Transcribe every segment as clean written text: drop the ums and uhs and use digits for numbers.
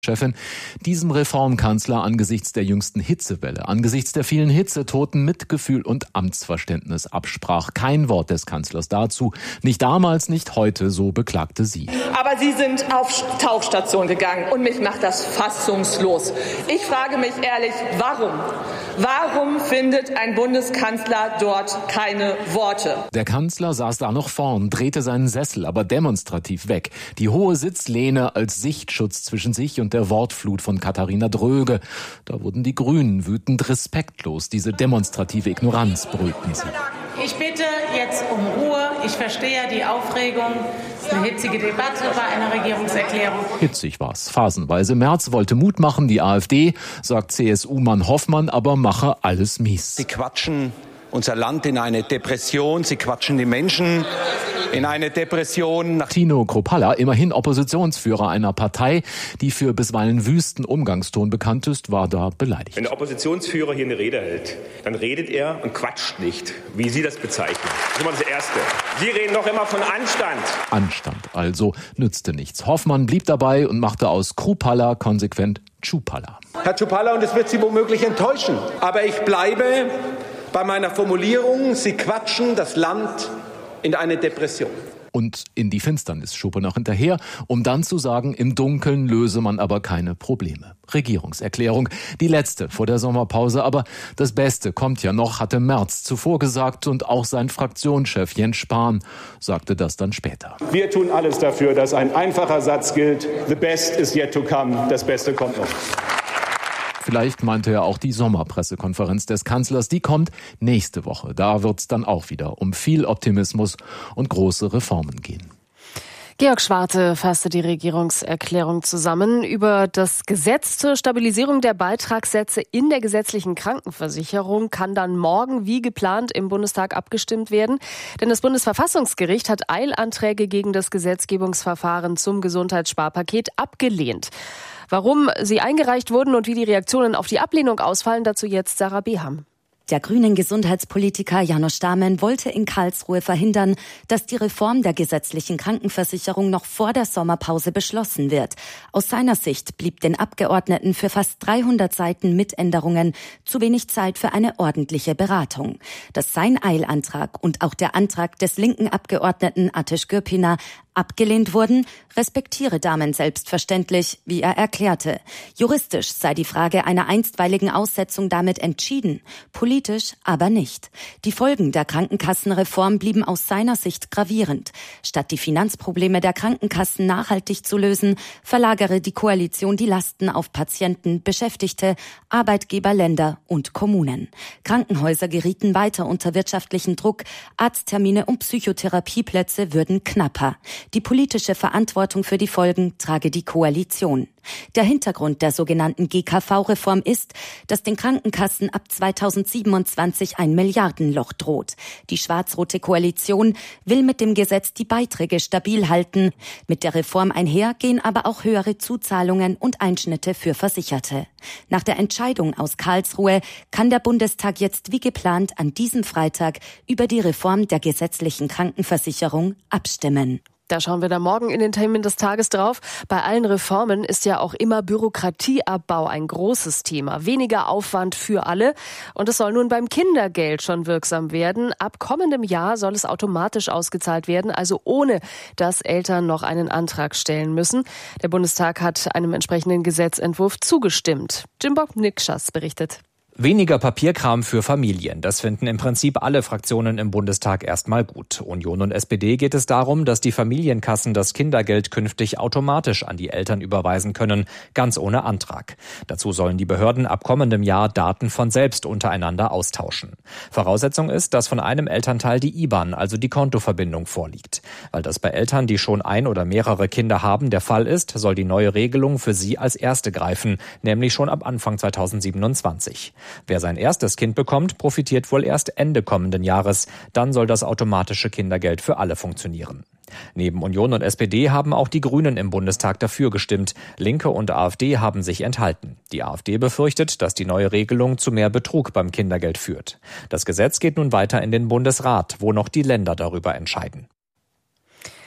Chefin, diesem Reformkanzler angesichts der jüngsten Hitzewelle, angesichts der vielen Hitzetoten Mitgefühl und Amtsverständnis absprach. Kein Wort des Kanzlers dazu. Nicht damals, nicht heute, so beklagte sie. Aber Sie sind auf Tauchstation gegangen und mich macht das fassungslos. Ich frage mich ehrlich, warum? Warum findet ein Bundeskanzler dort keine Worte? Der Kanzler saß da noch vorn, drehte seinen Sessel aber demonstrativ weg. Die hohe Sitzlehne als Sichtschutz zwischen sich und der Wortflut von Katharina Dröge. Da wurden die Grünen wütend respektlos. Diese demonstrative Ignoranz brüllten sie. Ich bitte jetzt um Ruhe. Ich verstehe die Aufregung. Es ist eine hitzige Debatte bei einer Regierungserklärung. Hitzig war's, phasenweise. Merz wollte Mut machen, die AfD, sagt CSU-Mann Hoffmann, aber mache alles mies. Sie quatschen unser Land in eine Depression, sie quatschen die Menschen in eine Depression. Tino Kruppalla, immerhin Oppositionsführer einer Partei, die für bisweilen wüsten Umgangston bekannt ist, war da beleidigt. Wenn der Oppositionsführer hier eine Rede hält, dann redet er und quatscht nicht, wie Sie das bezeichnen. Das ist immer das Erste. Sie reden doch immer von Anstand. Anstand also nützte nichts. Hoffmann blieb dabei und machte aus Kruppalla konsequent Tschupalla. Herr Tschupalla, und es wird Sie womöglich enttäuschen, aber ich bleibe bei meiner Formulierung, Sie quatschen das Land in eine Depression. Und in die Finsternis schob er noch hinterher, um dann zu sagen, im Dunkeln löse man aber keine Probleme. Regierungserklärung, die letzte vor der Sommerpause, aber das Beste kommt ja noch, hatte Merz zuvor gesagt und auch sein Fraktionschef Jens Spahn sagte das dann später. Wir tun alles dafür, dass ein einfacher Satz gilt, the best is yet to come, das Beste kommt noch. Vielleicht meinte er auch die Sommerpressekonferenz des Kanzlers, die kommt nächste Woche. Da wird's dann auch wieder um viel Optimismus und große Reformen gehen. Georg Schwarte fasste die Regierungserklärung zusammen. Über das Gesetz zur Stabilisierung der Beitragssätze in der gesetzlichen Krankenversicherung kann dann morgen wie geplant im Bundestag abgestimmt werden. Denn das Bundesverfassungsgericht hat Eilanträge gegen das Gesetzgebungsverfahren zum Gesundheitssparpaket abgelehnt. Warum sie eingereicht wurden und wie die Reaktionen auf die Ablehnung ausfallen, dazu jetzt Sarah Beham. Der grünen Gesundheitspolitiker János Stámen wollte in Karlsruhe verhindern, dass die Reform der gesetzlichen Krankenversicherung noch vor der Sommerpause beschlossen wird. Aus seiner Sicht blieb den Abgeordneten für fast 300 Seiten mit Änderungen zu wenig Zeit für eine ordentliche Beratung. Dass sein Eilantrag und auch der Antrag des linken Abgeordneten Ateş Gürpınar abgelehnt wurden, respektiere Dahmen selbstverständlich, wie er erklärte. Juristisch sei die Frage einer einstweiligen Aussetzung damit entschieden, politisch aber nicht. Die Folgen der Krankenkassenreform blieben aus seiner Sicht gravierend. Statt die Finanzprobleme der Krankenkassen nachhaltig zu lösen, verlagere die Koalition die Lasten auf Patienten, Beschäftigte, Arbeitgeber, Länder und Kommunen. Krankenhäuser gerieten weiter unter wirtschaftlichen Druck, Arzttermine und Psychotherapieplätze würden knapper. Die politische Verantwortung für die Folgen trage die Koalition. Der Hintergrund der sogenannten GKV-Reform ist, dass den Krankenkassen ab 2027 ein Milliardenloch droht. Die schwarz-rote Koalition will mit dem Gesetz die Beiträge stabil halten. Mit der Reform einher gehen aber auch höhere Zuzahlungen und Einschnitte für Versicherte. Nach der Entscheidung aus Karlsruhe kann der Bundestag jetzt wie geplant an diesem Freitag über die Reform der gesetzlichen Krankenversicherung abstimmen. Da schauen wir dann morgen in den Themen des Tages drauf. Bei allen Reformen ist ja auch immer Bürokratieabbau ein großes Thema. Weniger Aufwand für alle. Und es soll nun beim Kindergeld schon wirksam werden. Ab kommendem Jahr soll es automatisch ausgezahlt werden, also ohne, dass Eltern noch einen Antrag stellen müssen. Der Bundestag hat einem entsprechenden Gesetzentwurf zugestimmt. Jimbock Nikschas berichtet. Weniger Papierkram für Familien, das finden im Prinzip alle Fraktionen im Bundestag erstmal gut. Union und SPD geht es darum, dass die Familienkassen das Kindergeld künftig automatisch an die Eltern überweisen können, ganz ohne Antrag. Dazu sollen die Behörden ab kommendem Jahr Daten von selbst untereinander austauschen. Voraussetzung ist, dass von einem Elternteil die IBAN, also die Kontoverbindung, vorliegt. Weil das bei Eltern, die schon ein oder mehrere Kinder haben, der Fall ist, soll die neue Regelung für sie als erste greifen, nämlich schon ab Anfang 2027. Wer sein erstes Kind bekommt, profitiert wohl erst Ende kommenden Jahres. Dann soll das automatische Kindergeld für alle funktionieren. Neben Union und SPD haben auch die Grünen im Bundestag dafür gestimmt. Linke und AfD haben sich enthalten. Die AfD befürchtet, dass die neue Regelung zu mehr Betrug beim Kindergeld führt. Das Gesetz geht nun weiter in den Bundesrat, wo noch die Länder darüber entscheiden.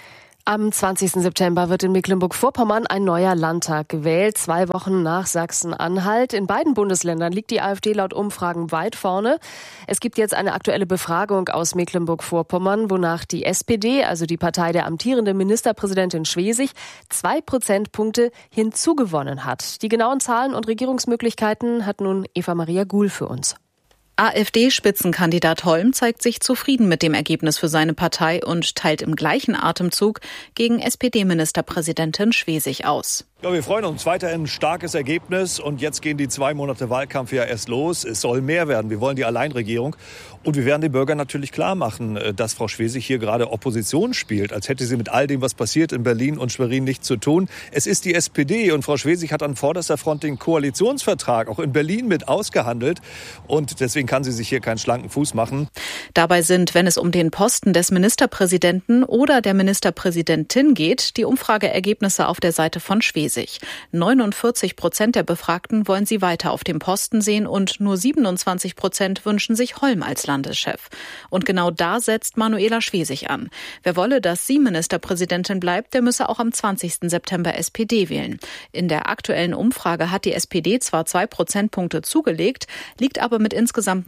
Am 20. September wird in Mecklenburg-Vorpommern ein neuer Landtag gewählt, 2 Wochen nach Sachsen-Anhalt. In beiden Bundesländern liegt die AfD laut Umfragen weit vorne. Es gibt jetzt eine aktuelle Befragung aus Mecklenburg-Vorpommern, wonach die SPD, also die Partei der amtierenden Ministerpräsidentin Schwesig, 2 Prozentpunkte hinzugewonnen hat. Die genauen Zahlen und Regierungsmöglichkeiten hat nun Eva-Maria Guhl für uns. AfD-Spitzenkandidat Holm zeigt sich zufrieden mit dem Ergebnis für seine Partei und teilt im gleichen Atemzug gegen SPD-Ministerpräsidentin Schwesig aus. Ja, wir freuen uns weiterhin ein starkes Ergebnis und jetzt gehen die 2 Monate Wahlkampf ja erst los. Es soll mehr werden. Wir wollen die Alleinregierung und wir werden den Bürgern natürlich klar machen, dass Frau Schwesig hier gerade Opposition spielt, als hätte sie mit all dem, was passiert in Berlin und Schwerin, nichts zu tun. Es ist die SPD und Frau Schwesig hat an vorderster Front den Koalitionsvertrag auch in Berlin mit ausgehandelt und deswegen kann sie sich hier keinen schlanken Fuß machen. Dabei sind, wenn es um den Posten des Ministerpräsidenten oder der Ministerpräsidentin geht, die Umfrageergebnisse auf der Seite von Schwesig. 49% der Befragten wollen sie weiter auf dem Posten sehen und nur 27% wünschen sich Holm als Landeschef. Und genau da setzt Manuela Schwesig an. Wer wolle, dass sie Ministerpräsidentin bleibt, der müsse auch am 20. September SPD wählen. In der aktuellen Umfrage hat die SPD zwar 2 Prozentpunkte zugelegt, liegt aber mit insgesamt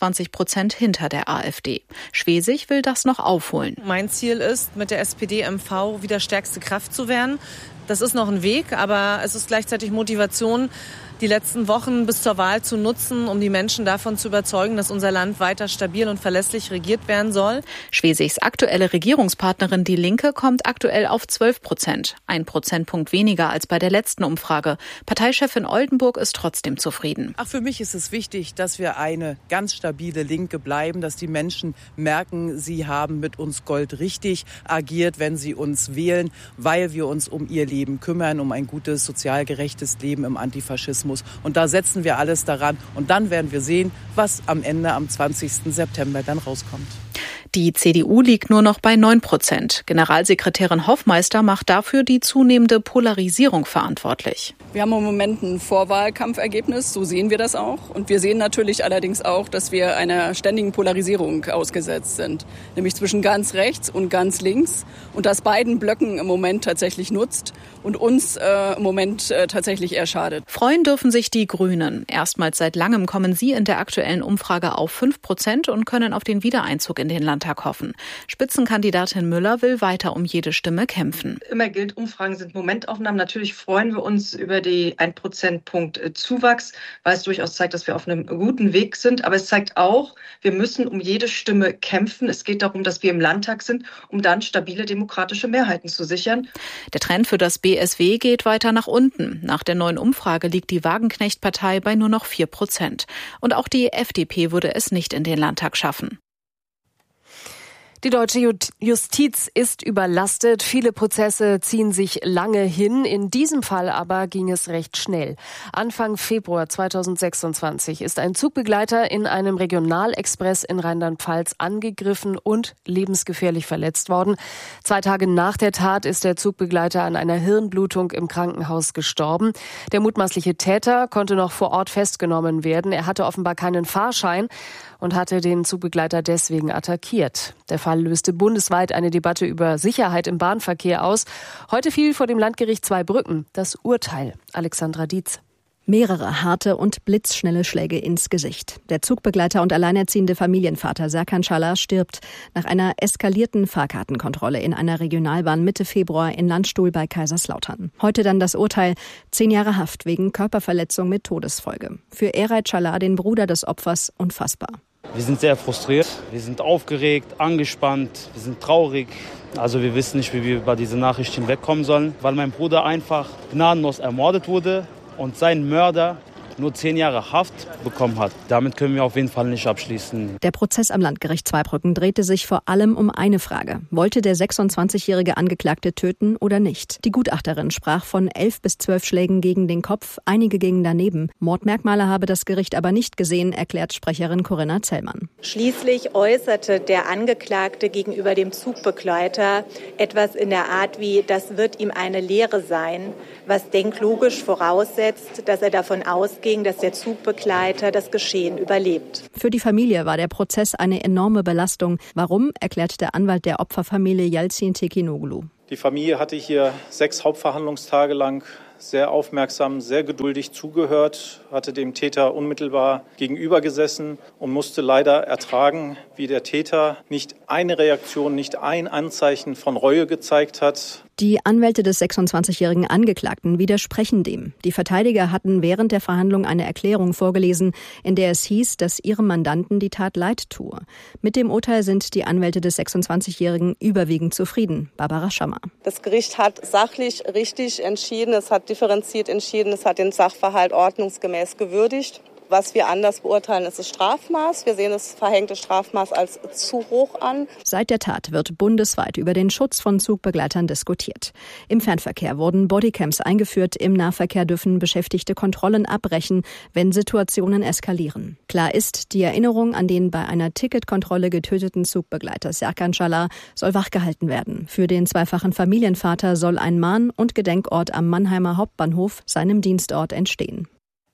29% hinter der AfD. Schwesig will das noch aufholen. Mein Ziel ist, mit der SPD-MV wieder stärkste Kraft zu werden. Das ist noch ein Weg, aber es ist gleichzeitig Motivation, die letzten Wochen bis zur Wahl zu nutzen, um die Menschen davon zu überzeugen, dass unser Land weiter stabil und verlässlich regiert werden soll. Schwesigs aktuelle Regierungspartnerin Die Linke kommt aktuell auf 12%. 1 Prozentpunkt weniger als bei der letzten Umfrage. Parteichefin Oldenburg ist trotzdem zufrieden. Für mich ist es wichtig, dass wir eine ganz stabile Linke bleiben, dass die Menschen merken, sie haben mit uns Gold richtig agiert, wenn sie uns wählen, weil wir uns um ihr Leben kümmern, um ein gutes, sozial gerechtes Leben im Antifaschismus. Und da setzen wir alles daran. Und dann werden wir sehen, was am Ende am 20. September dann rauskommt. Die CDU liegt nur noch bei 9%. Generalsekretärin Hoffmeister macht dafür die zunehmende Polarisierung verantwortlich. Wir haben im Moment ein Vorwahlkampfergebnis, so sehen wir das auch. Und wir sehen natürlich allerdings auch, dass wir einer ständigen Polarisierung ausgesetzt sind. Nämlich zwischen ganz rechts und ganz links. Und das beiden Blöcken im Moment tatsächlich nutzt und uns im Moment tatsächlich eher schadet. Freuen dürfen sich die Grünen. Erstmals seit langem kommen sie in der aktuellen Umfrage auf 5% und können auf den Wiedereinzug in den Landtag hoffen. Spitzenkandidatin Müller will weiter um jede Stimme kämpfen. Immer gilt, Umfragen sind Momentaufnahmen. Natürlich freuen wir uns über die 1 Prozentpunkt Zuwachs, weil es durchaus zeigt, dass wir auf einem guten Weg sind. Aber es zeigt auch, wir müssen um jede Stimme kämpfen. Es geht darum, dass wir im Landtag sind, um dann stabile demokratische Mehrheiten zu sichern. Der Trend für das BSW geht weiter nach unten. Nach der neuen Umfrage liegt die Wagenknecht-Partei bei nur noch 4%. Und auch die FDP würde es nicht in den Landtag schaffen. Die deutsche Justiz ist überlastet. Viele Prozesse ziehen sich lange hin. In diesem Fall aber ging es recht schnell. Anfang Februar 2026 ist ein Zugbegleiter in einem Regionalexpress in Rheinland-Pfalz angegriffen und lebensgefährlich verletzt worden. 2 Tage nach der Tat ist der Zugbegleiter an einer Hirnblutung im Krankenhaus gestorben. Der mutmaßliche Täter konnte noch vor Ort festgenommen werden. Er hatte offenbar keinen Fahrschein und hatte den Zugbegleiter deswegen attackiert. Der Fall löste bundesweit eine Debatte über Sicherheit im Bahnverkehr aus. Heute fiel vor dem Landgericht Zweibrücken das Urteil. Alexandra Dietz. Mehrere harte und blitzschnelle Schläge ins Gesicht. Der Zugbegleiter und alleinerziehende Familienvater Serkan Çalar stirbt nach einer eskalierten Fahrkartenkontrolle in einer Regionalbahn Mitte Februar in Landstuhl bei Kaiserslautern. Heute dann das Urteil: 10 Jahre Haft wegen Körperverletzung mit Todesfolge. Für Eray Çalar, den Bruder des Opfers, unfassbar. Wir sind sehr frustriert, wir sind aufgeregt, angespannt, wir sind traurig. Also wir wissen nicht, wie wir über diese Nachricht hinwegkommen sollen, weil mein Bruder einfach gnadenlos ermordet wurde und sein Mörder nur 10 Jahre Haft bekommen hat. Damit können wir auf jeden Fall nicht abschließen. Der Prozess am Landgericht Zweibrücken drehte sich vor allem um eine Frage: Wollte der 26-jährige Angeklagte töten oder nicht? Die Gutachterin sprach von 11 bis 12 Schlägen gegen den Kopf, einige gingen daneben. Mordmerkmale habe das Gericht aber nicht gesehen, erklärt Sprecherin Corinna Zellmann. Schließlich äußerte der Angeklagte gegenüber dem Zugbegleiter etwas in der Art wie: Das wird ihm eine Lehre sein, was denklogisch voraussetzt, dass er davon ausgeht, dass der Zugbegleiter das Geschehen überlebt. Für die Familie war der Prozess eine enorme Belastung. Warum, erklärt der Anwalt der Opferfamilie Yalcin Tekinoglu. Die Familie hatte hier 6 Hauptverhandlungstage lang sehr aufmerksam, sehr geduldig zugehört, hatte dem Täter unmittelbar gegenüber gesessen und musste leider ertragen, wie der Täter nicht eine Reaktion, nicht ein Anzeichen von Reue gezeigt hat. Die Anwälte des 26-jährigen Angeklagten widersprechen dem. Die Verteidiger hatten während der Verhandlung eine Erklärung vorgelesen, in der es hieß, dass ihrem Mandanten die Tat leid tue. Mit dem Urteil sind die Anwälte des 26-jährigen überwiegend zufrieden. Barbara Schammer. Das Gericht hat sachlich richtig entschieden, es hat differenziert entschieden, es hat den Sachverhalt ordnungsgemäß gewürdigt. Was wir anders beurteilen, ist das Strafmaß. Wir sehen das verhängte Strafmaß als zu hoch an. Seit der Tat wird bundesweit über den Schutz von Zugbegleitern diskutiert. Im Fernverkehr wurden Bodycams eingeführt. Im Nahverkehr dürfen Beschäftigte Kontrollen abbrechen, wenn Situationen eskalieren. Klar ist, die Erinnerung an den bei einer Ticketkontrolle getöteten Zugbegleiter Serkan Çalar soll wachgehalten werden. Für den zweifachen Familienvater soll ein Mahn- und Gedenkort am Mannheimer Hauptbahnhof, seinem Dienstort, entstehen.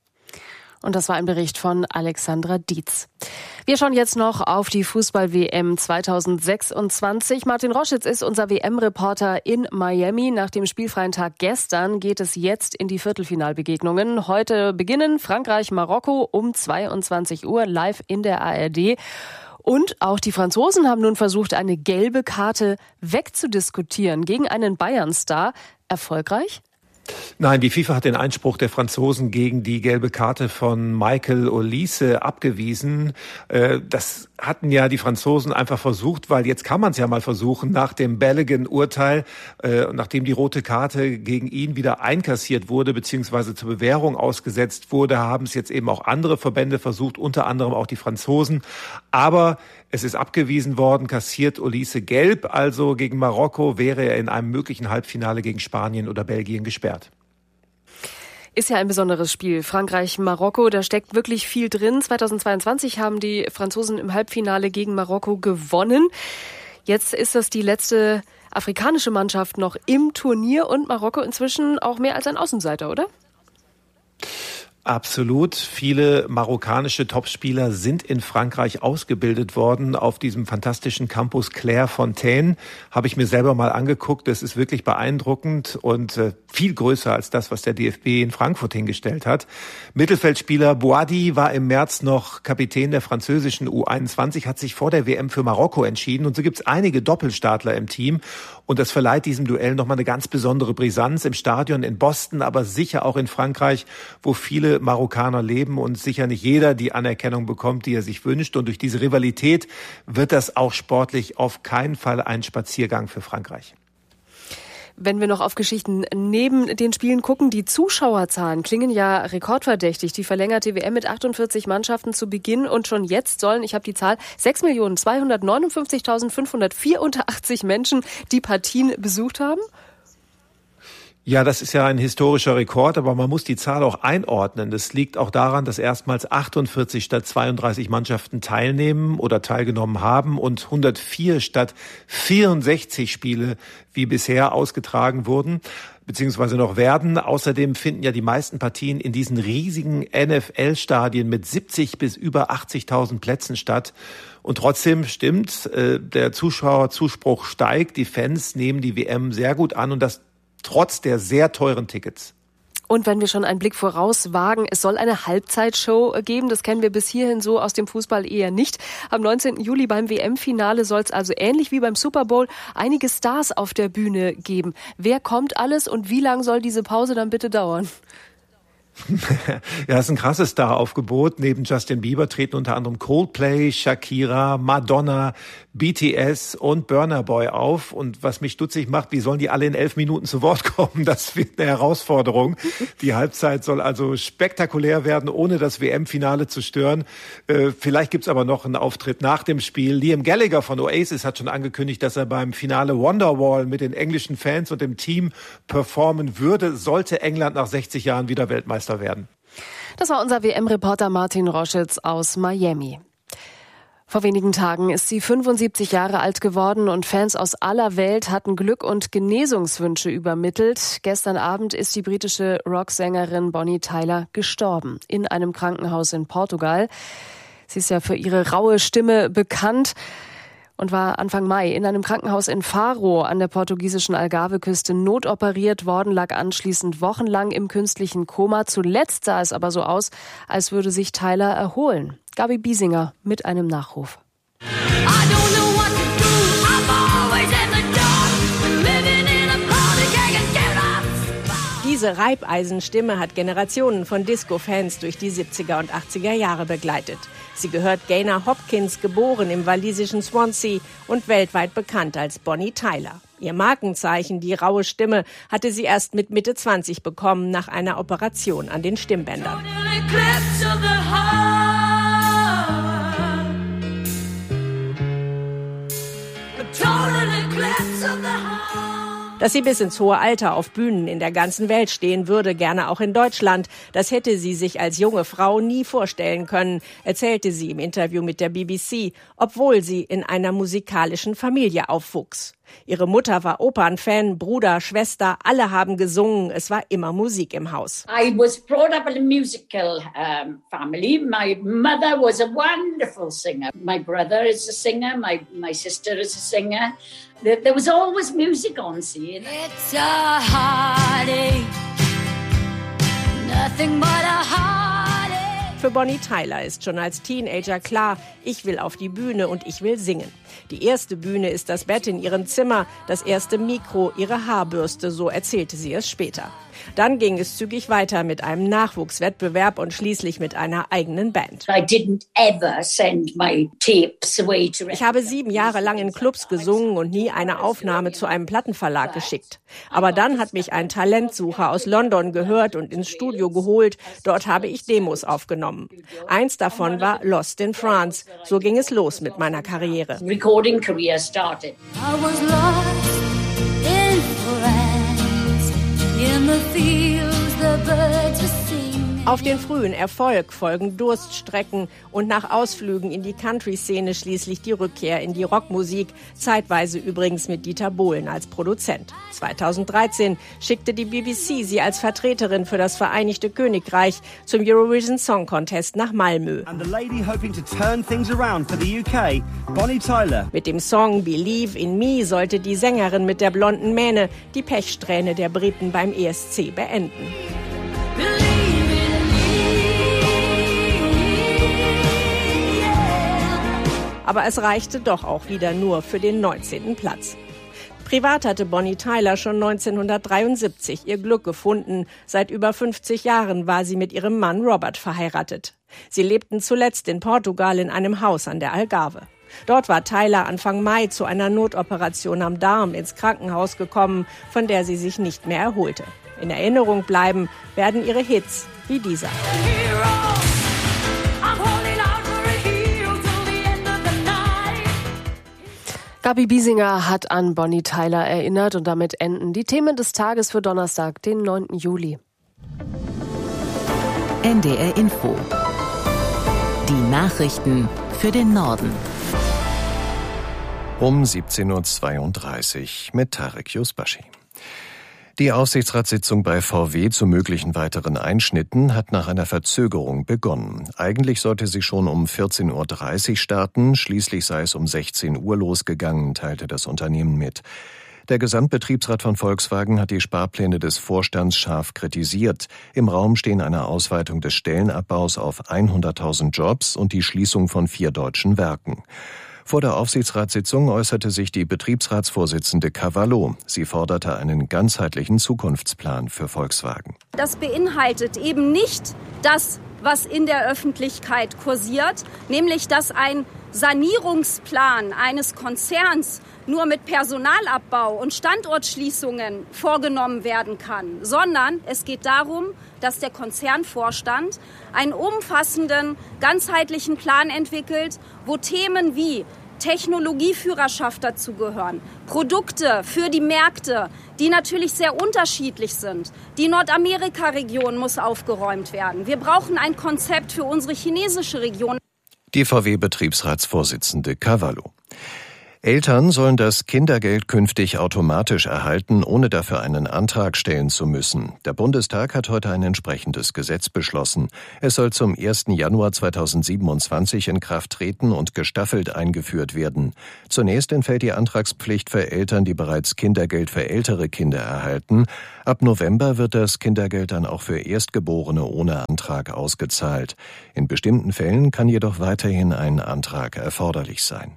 Und das war ein Bericht von Alexandra Dietz. Wir schauen jetzt noch auf die Fußball-WM 2026. Martin Roschitz ist unser WM-Reporter in Miami. Nach dem spielfreien Tag gestern geht es jetzt in die Viertelfinalbegegnungen. Heute beginnen Frankreich-Marokko um 22 Uhr live in der ARD. Und auch die Franzosen haben nun versucht, eine gelbe Karte wegzudiskutieren gegen einen Bayern-Star. Erfolgreich? Nein, die FIFA hat den Einspruch der Franzosen gegen die gelbe Karte von Michael Olise abgewiesen. Das hatten ja die Franzosen einfach versucht, weil jetzt kann man es ja mal versuchen, nach dem Balogun-Urteil, nachdem die rote Karte gegen ihn wieder einkassiert wurde, beziehungsweise zur Bewährung ausgesetzt wurde, haben es jetzt eben auch andere Verbände versucht, unter anderem auch die Franzosen. Aber es ist abgewiesen worden, kassiert Olise gelb, also gegen Marokko wäre er in einem möglichen Halbfinale gegen Spanien oder Belgien gesperrt. Ist ja ein besonderes Spiel. Frankreich-Marokko, da steckt wirklich viel drin. 2022 haben die Franzosen im Halbfinale gegen Marokko gewonnen. Jetzt ist das die letzte afrikanische Mannschaft noch im Turnier und Marokko inzwischen auch mehr als ein Außenseiter, oder? Absolut. Viele marokkanische Topspieler sind in Frankreich ausgebildet worden auf diesem fantastischen Campus Clairefontaine. Habe ich mir selber mal angeguckt. Das ist wirklich beeindruckend und viel größer als das, was der DFB in Frankfurt hingestellt hat. Mittelfeldspieler Boadi war im März noch Kapitän der französischen U21, hat sich vor der WM für Marokko entschieden. Und so gibt es einige Doppelstartler im Team. Und das verleiht diesem Duell nochmal eine ganz besondere Brisanz im Stadion in Boston, aber sicher auch in Frankreich, wo viele Marokkaner leben und sicher nicht jeder die Anerkennung bekommt, die er sich wünscht. Und durch diese Rivalität wird das auch sportlich auf keinen Fall ein Spaziergang für Frankreich. Wenn wir noch auf Geschichten neben den Spielen gucken, die Zuschauerzahlen klingen ja rekordverdächtig. Die verlängerte WM mit 48 Mannschaften zu Beginn und schon jetzt sollen, ich habe die Zahl, 6.259.584 Menschen die Partien besucht haben. Ja, das ist ja ein historischer Rekord, aber man muss die Zahl auch einordnen. Das liegt auch daran, dass erstmals 48 statt 32 Mannschaften teilnehmen oder teilgenommen haben und 104 statt 64 Spiele wie bisher ausgetragen wurden, beziehungsweise noch werden. Außerdem finden ja die meisten Partien in diesen riesigen NFL-Stadien mit 70 bis über 80.000 Plätzen statt. Und trotzdem stimmt, der Zuschauerzuspruch steigt. Die Fans nehmen die WM sehr gut an und das trotz der sehr teuren Tickets. Und wenn wir schon einen Blick voraus wagen, es soll eine Halbzeitshow geben. Das kennen wir bis hierhin so aus dem Fußball eher nicht. Am 19. Juli beim WM-Finale soll es also ähnlich wie beim Super Bowl einige Stars auf der Bühne geben. Wer kommt alles und wie lang soll diese Pause dann bitte dauern? Ja, das ist ein krasses Star-Aufgebot. Neben Justin Bieber treten unter anderem Coldplay, Shakira, Madonna, BTS und Burna Boy auf. Und was mich stutzig macht, wie sollen die alle in 11 Minuten zu Wort kommen? Das wird eine Herausforderung. Die Halbzeit soll also spektakulär werden, ohne das WM-Finale zu stören. Vielleicht gibt's aber noch einen Auftritt nach dem Spiel. Liam Gallagher von Oasis hat schon angekündigt, dass er beim Finale Wonderwall mit den englischen Fans und dem Team performen würde, sollte England nach 60 Jahren wieder Weltmeister werden. Das war unser WM-Reporter Martin Roschitz aus Miami. Vor wenigen Tagen ist sie 75 Jahre alt geworden und Fans aus aller Welt hatten Glück- und Genesungswünsche übermittelt. Gestern Abend ist die britische Rocksängerin Bonnie Tyler gestorben in einem Krankenhaus in Portugal. Sie ist ja für ihre raue Stimme bekannt. und war Anfang Mai in einem Krankenhaus in Faro an der portugiesischen Algarve-Küste notoperiert worden, lag anschließend wochenlang im künstlichen Koma. Zuletzt sah es aber so aus, als würde sich Tyler erholen. Gabi Biesinger mit einem Nachruf. Diese Reibeisenstimme hat Generationen von Disco-Fans durch die 70er und 80er Jahre begleitet. Sie gehört Gaynor Hopkins, geboren im walisischen Swansea und weltweit bekannt als Bonnie Tyler. Ihr Markenzeichen, die raue Stimme, hatte sie erst mit Mitte 20 bekommen, nach einer Operation an den Stimmbändern. Dass sie bis ins hohe Alter auf Bühnen in der ganzen Welt stehen würde, gerne auch in Deutschland, das hätte sie sich als junge Frau nie vorstellen können, erzählte sie im Interview mit der BBC, obwohl sie in einer musikalischen Familie aufwuchs. Ihre Mutter war Opernfan, Bruder, Schwester, alle haben gesungen, es war immer Musik im Haus. I was brought up in a musical family. My mother was a wonderful singer. My brother is a singer, my sister is a singer. There was always music on scene. It's a heartache, nothing but a heartache. Für Bonnie Tyler ist schon als Teenager klar, ich will auf die Bühne und ich will singen. Die erste Bühne ist das Bett in ihrem Zimmer, das erste Mikro, ihre Haarbürste, so erzählte sie es später. Dann ging es zügig weiter mit einem Nachwuchswettbewerb und schließlich mit einer eigenen Band. Ich habe 7 Jahre lang in Clubs gesungen und nie eine Aufnahme zu einem Plattenverlag geschickt. Aber dann hat mich ein Talentsucher aus London gehört und ins Studio geholt. Dort habe ich Demos aufgenommen. Eins davon war Lost in France. So ging es los mit meiner Karriere. Recording career started. I was lost in France, in the fields the birds were singing. Auf den frühen Erfolg folgen Durststrecken und nach Ausflügen in die Country-Szene schließlich die Rückkehr in die Rockmusik, zeitweise übrigens mit Dieter Bohlen als Produzent. 2013 schickte die BBC sie als Vertreterin für das Vereinigte Königreich zum Eurovision Song Contest nach Malmö. And the lady hoping to turn things around for the UK, Bonnie Tyler. Mit dem Song Believe in Me sollte die Sängerin mit der blonden Mähne die Pechsträhne der Briten beim ESC beenden. Aber es reichte doch auch wieder nur für den 19. Platz. Privat hatte Bonnie Tyler schon 1973 ihr Glück gefunden. Seit über 50 Jahren war sie mit ihrem Mann Robert verheiratet. Sie lebten zuletzt in Portugal in einem Haus an der Algarve. Dort war Tyler Anfang Mai zu einer Notoperation am Darm ins Krankenhaus gekommen, von der sie sich nicht mehr erholte. In Erinnerung bleiben werden ihre Hits wie dieser. Gabi Biesinger hat an Bonnie Tyler erinnert und damit enden die Themen des Tages für Donnerstag, den 9. Juli. NDR Info. Die Nachrichten für den Norden. Um 17.32 Uhr mit Tarek Yusbashi. Die Aufsichtsratssitzung bei VW zu möglichen weiteren Einschnitten hat nach einer Verzögerung begonnen. Eigentlich sollte sie schon um 14.30 Uhr starten, schließlich sei es um 16 Uhr losgegangen, teilte das Unternehmen mit. Der Gesamtbetriebsrat von Volkswagen hat die Sparpläne des Vorstands scharf kritisiert. Im Raum stehen eine Ausweitung des Stellenabbaus auf 100.000 Jobs und die Schließung von 4 deutschen Werken. Vor der Aufsichtsratssitzung äußerte sich die Betriebsratsvorsitzende Cavallo. Sie forderte einen ganzheitlichen Zukunftsplan für Volkswagen. Das beinhaltet eben nicht das, was in der Öffentlichkeit kursiert, nämlich dass ein Sanierungsplan eines Konzerns nur mit Personalabbau und Standortschließungen vorgenommen werden kann, sondern es geht darum, dass der Konzernvorstand einen umfassenden, ganzheitlichen Plan entwickelt, wo Themen wie Technologieführerschaft dazugehören, Produkte für die Märkte, die natürlich sehr unterschiedlich sind. Die Nordamerika-Region muss aufgeräumt werden. Wir brauchen ein Konzept für unsere chinesische Region. Die VW-Betriebsratsvorsitzende Cavallo. Eltern sollen das Kindergeld künftig automatisch erhalten, ohne dafür einen Antrag stellen zu müssen. Der Bundestag hat heute ein entsprechendes Gesetz beschlossen. Es soll zum 1. Januar 2027 in Kraft treten und gestaffelt eingeführt werden. Zunächst entfällt die Antragspflicht für Eltern, die bereits Kindergeld für ältere Kinder erhalten. Ab November wird das Kindergeld dann auch für Erstgeborene ohne Antrag ausgezahlt. In bestimmten Fällen kann jedoch weiterhin ein Antrag erforderlich sein.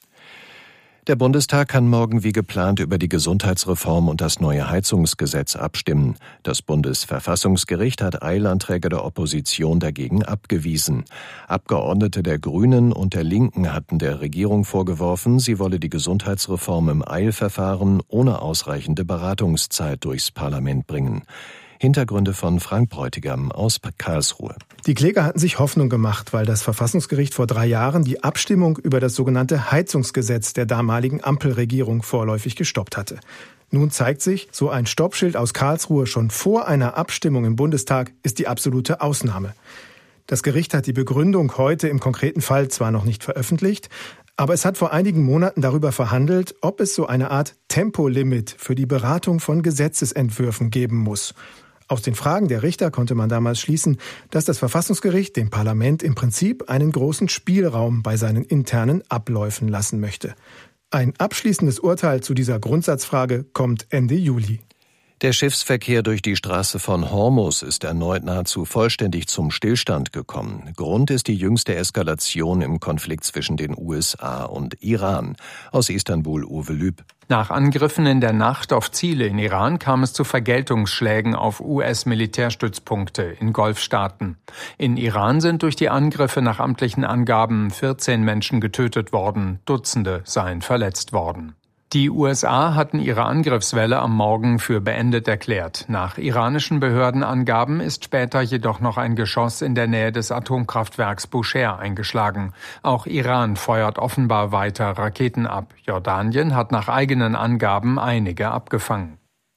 Der Bundestag kann morgen wie geplant über die Gesundheitsreform und das neue Heizungsgesetz abstimmen. Das Bundesverfassungsgericht hat Eilanträge der Opposition dagegen abgewiesen. Abgeordnete der Grünen und der Linken hatten der Regierung vorgeworfen, sie wolle die Gesundheitsreform im Eilverfahren ohne ausreichende Beratungszeit durchs Parlament bringen. Hintergründe von Frank Bräutigam aus Karlsruhe. Die Kläger hatten sich Hoffnung gemacht, weil das Verfassungsgericht vor 3 Jahren die Abstimmung über das sogenannte Heizungsgesetz der damaligen Ampelregierung vorläufig gestoppt hatte. Nun zeigt sich, so ein Stoppschild aus Karlsruhe schon vor einer Abstimmung im Bundestag ist die absolute Ausnahme. Das Gericht hat die Begründung heute im konkreten Fall zwar noch nicht veröffentlicht, aber es hat vor einigen Monaten darüber verhandelt, ob es so eine Art Tempolimit für die Beratung von Gesetzesentwürfen geben muss. Aus den Fragen der Richter konnte man damals schließen, dass das Verfassungsgericht dem Parlament im Prinzip einen großen Spielraum bei seinen internen Abläufen lassen möchte. Ein abschließendes Urteil zu dieser Grundsatzfrage kommt Ende Juli. Der Schiffsverkehr durch die Straße von Hormuz ist erneut nahezu vollständig zum Stillstand gekommen. Grund ist die jüngste Eskalation im Konflikt zwischen den USA und Iran. Aus Istanbul Uwe Lüb. Nach Angriffen in der Nacht auf Ziele in Iran kam es zu Vergeltungsschlägen auf US-Militärstützpunkte in Golfstaaten. In Iran sind durch die Angriffe nach amtlichen Angaben 14 Menschen getötet worden, Dutzende seien verletzt worden. Die USA hatten ihre Angriffswelle am Morgen für beendet erklärt. Nach iranischen Behördenangaben ist später jedoch noch ein Geschoss in der Nähe des Atomkraftwerks Bushehr eingeschlagen. Auch Iran feuert offenbar weiter Raketen ab. Jordanien hat nach eigenen Angaben einige abgefangen.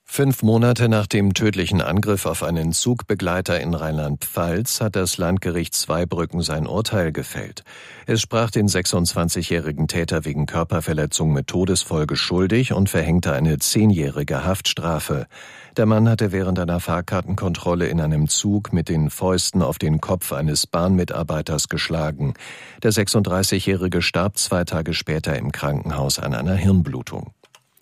5 Monate nach dem tödlichen Angriff auf einen Zugbegleiter in Rheinland-Pfalz hat das Landgericht Zweibrücken sein Urteil gefällt. Es sprach den 26-jährigen Täter wegen Körperverletzung mit Todesfolge schuldig und verhängte eine 10-jährige Haftstrafe. Der Mann hatte während einer Fahrkartenkontrolle in einem Zug mit den Fäusten auf den Kopf eines Bahnmitarbeiters geschlagen. Der 36-jährige starb 2 Tage später im Krankenhaus an einer Hirnblutung.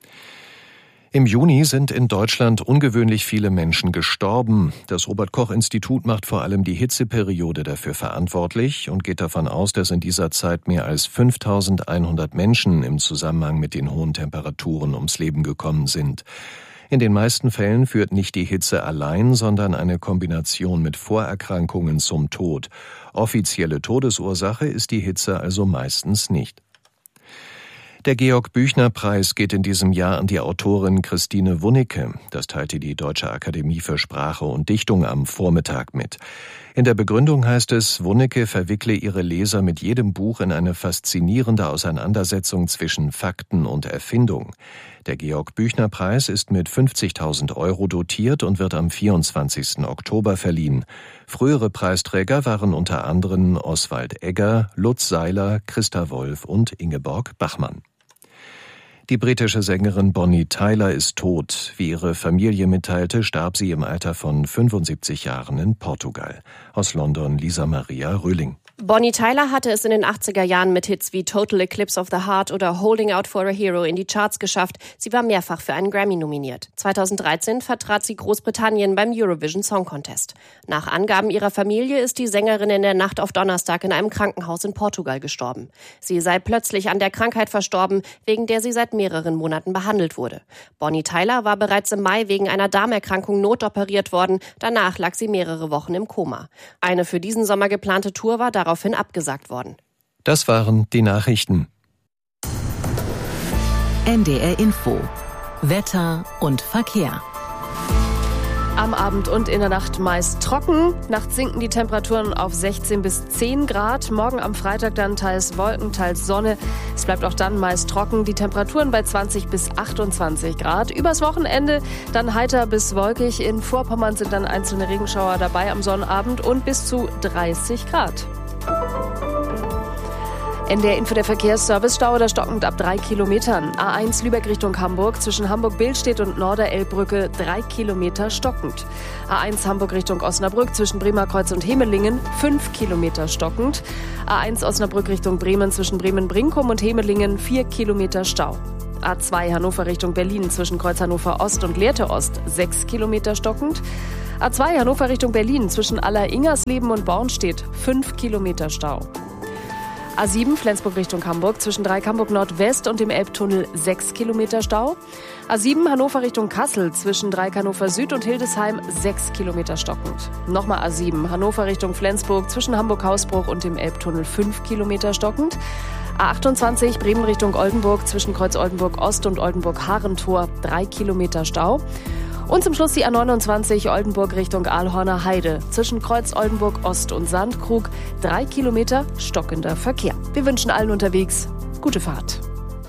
Im Juni sind in Deutschland ungewöhnlich viele Menschen gestorben. Das Robert-Koch-Institut macht vor allem die Hitzeperiode dafür verantwortlich und geht davon aus, dass in dieser Zeit mehr als 5.100 Menschen im Zusammenhang mit den hohen Temperaturen ums Leben gekommen sind. In den meisten Fällen führt nicht die Hitze allein, sondern eine Kombination mit Vorerkrankungen zum Tod. Offizielle Todesursache ist die Hitze also meistens nicht. Der Georg-Büchner-Preis geht in diesem Jahr an die Autorin Christine Wunnecke. Das teilte die Deutsche Akademie für Sprache und Dichtung am Vormittag mit. In der Begründung heißt es, Wunnecke verwickle ihre Leser mit jedem Buch in eine faszinierende Auseinandersetzung zwischen Fakten und Erfindung. Der Georg-Büchner-Preis ist mit 50.000 € dotiert und wird am 24. Oktober verliehen. Frühere Preisträger waren unter anderem Oswald Egger, Lutz Seiler, Christa Wolf und Ingeborg Bachmann. Die britische Sängerin Bonnie Tyler ist tot. Wie ihre Familie mitteilte, starb sie im Alter von 75 Jahren in Portugal. Aus London Lisa Maria Röhling. Bonnie Tyler hatte es in den 80er Jahren mit Hits wie Total Eclipse of the Heart oder Holding Out for a Hero in die Charts geschafft. Sie war mehrfach für einen Grammy nominiert. 2013 vertrat sie Großbritannien beim Eurovision Song Contest. Nach Angaben ihrer Familie ist die Sängerin in der Nacht auf Donnerstag in einem Krankenhaus in Portugal gestorben. Sie sei plötzlich an der Krankheit verstorben, wegen der sie seit mehreren Monaten behandelt wurde. Bonnie Tyler war bereits im Mai wegen einer Darmerkrankung notoperiert worden. Danach lag sie mehrere Wochen im Koma. Eine für diesen Sommer geplante Tour war daraufhin abgesagt worden. Das waren die Nachrichten. NDR Info. Wetter und Verkehr. Am Abend und in der Nacht meist trocken. Nachts sinken die Temperaturen auf 16 bis 10 Grad. Morgen am Freitag dann teils Wolken, teils Sonne. Es bleibt auch dann meist trocken. Die Temperaturen bei 20 bis 28 Grad. Übers Wochenende dann heiter bis wolkig. In Vorpommern sind dann einzelne Regenschauer dabei am Sonnabend und bis zu 30 Grad. NDR Info, der Verkehrsservice-Stau, da stockend ab 3 Kilometern. A1 Lübeck Richtung Hamburg, zwischen Hamburg-Billstedt und Norderelbbrücke 3 Kilometer stockend. A1 Hamburg Richtung Osnabrück, zwischen Bremerkreuz und Hemelingen 5 Kilometer stockend. A1 Osnabrück Richtung Bremen, zwischen Bremen-Brinkum und Hemelingen 4 Kilometer Stau. A2 Hannover Richtung Berlin, zwischen Kreuz Hannover Ost und Lehrte Ost 6 Kilometer stockend. A2 Hannover Richtung Berlin, zwischen Aller-Ingersleben und Bornstedt 5 Kilometer Stau. A7 Flensburg Richtung Hamburg, zwischen Dreieck Hamburg Nordwest und dem Elbtunnel 6 Kilometer Stau. A7 Hannover Richtung Kassel, zwischen Dreieck Hannover Süd und Hildesheim 6 Kilometer stockend. Nochmal A7 Hannover Richtung Flensburg, zwischen Hamburg-Hausbruch und dem Elbtunnel 5 Kilometer stockend. A28 Bremen Richtung Oldenburg, zwischen Kreuz Oldenburg Ost und Oldenburg-Harentor 3 Kilometer Stau. Und zum Schluss die A29 Oldenburg Richtung Aalhorner Heide. Zwischen Kreuz Oldenburg Ost und Sandkrug 3 Kilometer stockender Verkehr. Wir wünschen allen unterwegs gute Fahrt.